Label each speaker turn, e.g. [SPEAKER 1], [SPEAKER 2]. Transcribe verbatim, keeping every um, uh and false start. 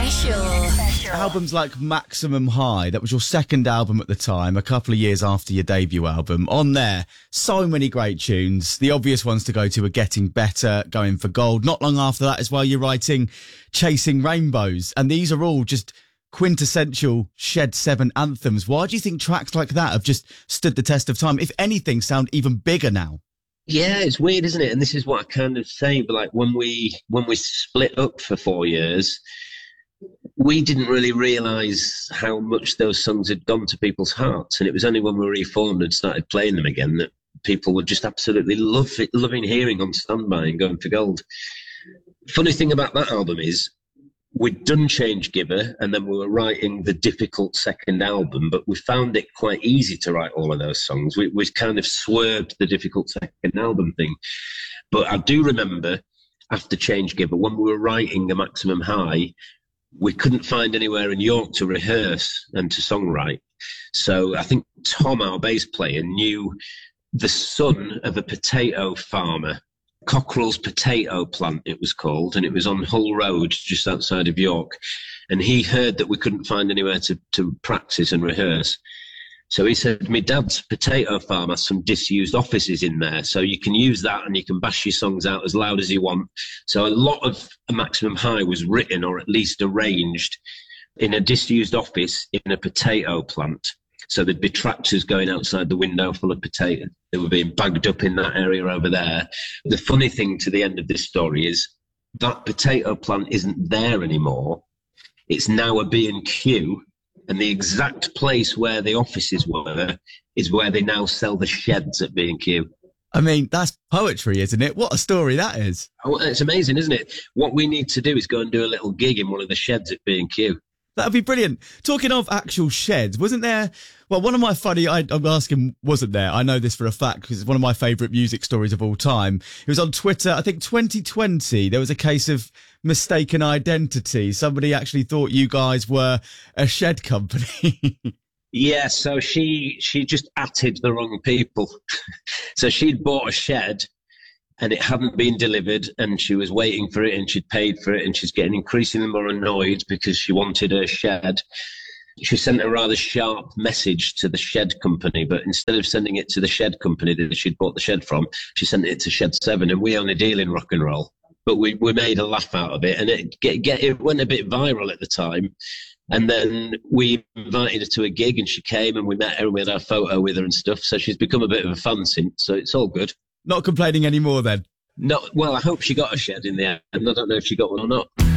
[SPEAKER 1] Special.
[SPEAKER 2] Albums like Maximum High, that was your second album at the time, a couple of years after your debut album. On there, so many great tunes. The obvious ones to go to are Getting Better, Going for Gold. Not long after that as well, you're writing Chasing Rainbows. And these are all just quintessential Shed seven anthems. Why do you think tracks like that have just stood the test of time? If anything, sound even bigger now.
[SPEAKER 3] Yeah, it's weird, isn't it? And this is what I kind of say, but like when we when we split up for four years, we didn't really realise how much those songs had gone to people's hearts. And it was only when we reformed and started playing them again that people would just absolutely love it, loving hearing On Standby and Going for Gold. Funny thing about that album is we'd done Change Giver and then we were writing the difficult second album, but we found it quite easy to write all of those songs. We, we kind of swerved the difficult second album thing. But I do remember after Change Giver, when we were writing A Maximum High, we couldn't find anywhere in York to rehearse and to songwrite. So I think Tom, our bass player, knew the son of a potato farmer, Cockerell's Potato Plant it was called, and it was on Hull Road just outside of York. And he heard that we couldn't find anywhere to, to practice and rehearse. So he said, my dad's potato farm has some disused offices in there, so you can use that and you can bash your songs out as loud as you want. So a lot of A Maximum High was written, or at least arranged, in a disused office in a potato plant. So there'd be tractors going outside the window full of potatoes. They were being bagged up in that area over there. The funny thing to the end of this story is that potato plant isn't there anymore. It's now a B and Q. And the exact place where the offices were is where they now sell the sheds at B and Q.
[SPEAKER 2] I mean, that's poetry, isn't it? What a story that is.
[SPEAKER 3] Oh, it's amazing, isn't it? What we need to do is go and do a little gig in one of the sheds at B and Q.
[SPEAKER 2] That'd be brilliant. Talking of actual sheds, wasn't there... Well, one of my funny... I, I'm asking, wasn't there? I know this for a fact because it's one of my favourite music stories of all time. It was on Twitter, I think twenty twenty. There was a case of mistaken identity. Somebody actually thought you guys were a shed company.
[SPEAKER 3] Yeah, so she she just atted the wrong people. So she'd bought a shed and it hadn't been delivered and she was waiting for it and she'd paid for it and she's getting increasingly more annoyed because she wanted her shed. She sent a rather sharp message to the shed company, but instead of sending it to the shed company that she'd bought the shed from, she sent it to Shed seven, and we only deal in rock and roll. But we, we made a laugh out of it, and it, get, get, it went a bit viral at the time. And then we invited her to a gig and she came and we met her and we had our photo with her and stuff. So she's become a bit of a fan since, so it's all good.
[SPEAKER 2] Not complaining anymore then?
[SPEAKER 3] No, well, I hope she got a shed in the end. I don't know if she got one or not.